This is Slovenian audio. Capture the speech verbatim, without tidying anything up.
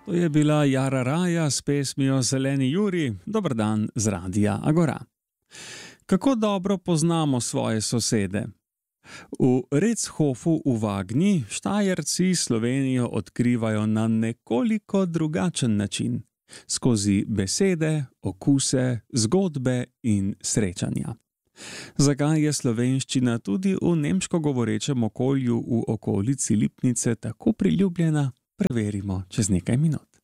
To je bila Jara Raja s pesmijo Zeleni Juri. Dober dan z Radia Agora. Kako dobro poznamo svoje sosede? V Rechofu v Vagni Štajerci Slovenijo odkrivajo na nekoliko drugačen način. Skozi besede, okuse, zgodbe in srečanja. Zakaj je slovenščina tudi v nemško govorečem okolju v okolici Lipnice tako priljubljena, preverimo čez nekaj minut.